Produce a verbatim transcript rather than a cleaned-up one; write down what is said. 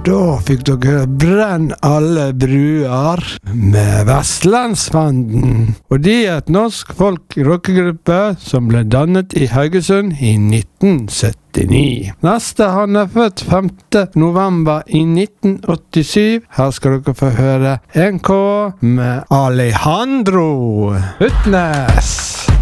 Da fikk dere Brenn alle bruer med Vestlandsfanden. Og de er et norsk folk-rockegruppe som ble dannet i Haugesund i nitten syttini. Neste han er født femte november i nitten åttisyv. Her skal dere få høre N K med Alejandro Utnes.